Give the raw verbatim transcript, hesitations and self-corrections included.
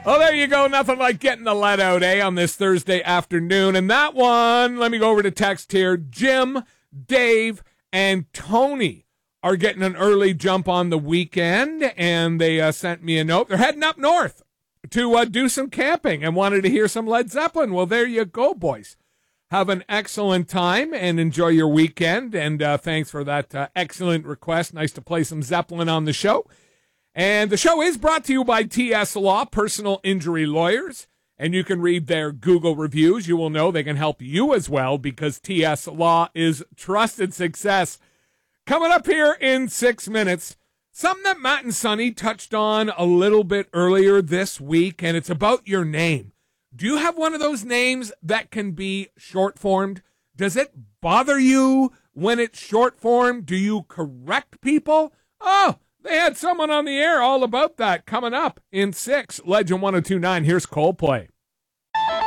Well, there you go. Nothing like getting the let out, eh, on this Thursday afternoon. And that one, let me go over to text here. Jim, Dave, and Tony are getting an early jump on the weekend, and they uh, sent me a note. They're heading up north to uh, do some camping and wanted to hear some Led Zeppelin. Well, there you go, boys. Have an excellent time and enjoy your weekend. And uh, thanks for that uh, excellent request. Nice to play some Zeppelin on the show. And the show is brought to you by T S Law, personal injury lawyers. And you can read their Google reviews. You will know they can help you as well because T S Law is trusted success. Coming up here in six minutes, something that Matt and Sonny touched on a little bit earlier this week, and it's about your name. Do you have one of those names that can be short-formed? Does it bother you when it's short-formed? Do you correct people? Oh, they had someone on the air all about that coming up in six. Legend one oh two nine, here's Coldplay.